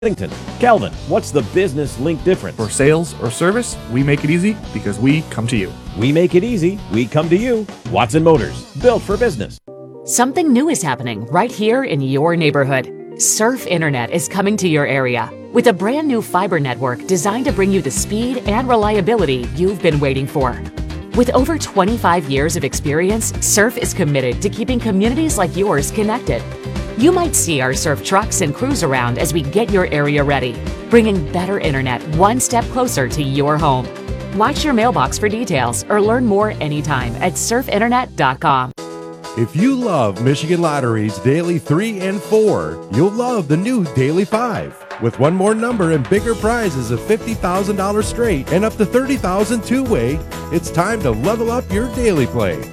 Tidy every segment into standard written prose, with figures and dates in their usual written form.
Bennington. Calvin, what's the business link difference? For sales or service, we make it easy because we come to you. We make it easy. We come to you. Watson Motors, built for business. Something new is happening right here in your neighborhood. Surf Internet is coming to your area with a brand new fiber network designed to bring you the speed and reliability you've been waiting for. With over 25 years of experience, Surf is committed to keeping communities like yours connected. You might see our Surf trucks and crews around as we get your area ready, bringing better internet one step closer to your home. Watch your mailbox for details or learn more anytime at surfinternet.com. If you love Michigan Lottery's Daily 3 and 4, you'll love the new Daily 5. With one more number and bigger prizes of $50,000 straight and up to $30,000 two-way, it's time to level up your daily play.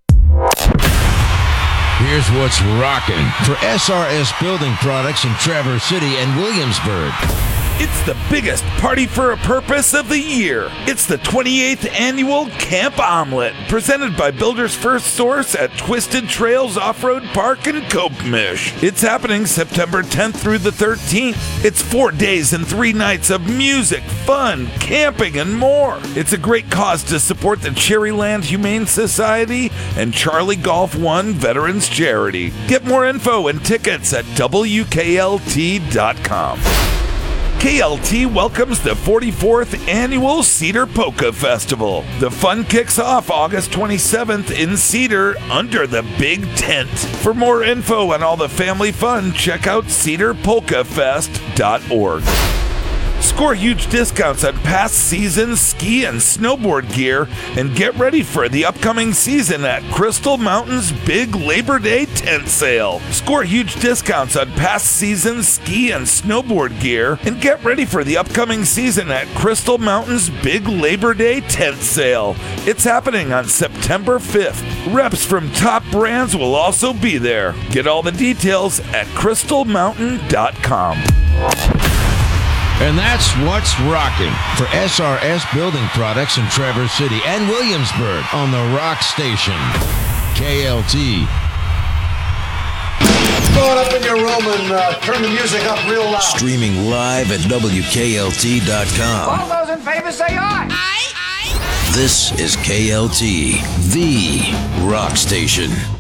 Here's what's rocking for SRS Building Products in Traverse City and Williamsburg. It's the biggest party for a purpose of the year. It's the 28th annual Camp Omelet, presented by Builders First Source at Twisted Trails Off-Road Park in Kopemish. It's happening September 10th through the 13th. It's 4 days and 3 nights of music, fun, camping, and more. It's a great cause to support the Cherryland Humane Society and Charlie Golf One Veterans Charity. Get more info and tickets at WKLT.com. KLT welcomes the 44th Annual Cedar Polka Festival. The fun kicks off August 27th in Cedar under the Big Tent. For more info on all the family fun, check out cedarpolkafest.org. Score huge discounts on past season's ski and snowboard gear and get ready for the upcoming season at Crystal Mountain's Big Labor Day Tent Sale. Score huge discounts on past season's ski and snowboard gear and get ready for the upcoming season at Crystal Mountain's Big Labor Day Tent Sale. It's happening on September 5th. Reps from top brands will also be there. Get all the details at crystalmountain.com. And that's what's rocking for SRS Building Products in Traverse City and Williamsburg on the Rock Station. KLT. Go on up in your room and turn the music up real loud. Streaming live at WKLT.com. All those in favor say aye. This is KLT, the Rock Station.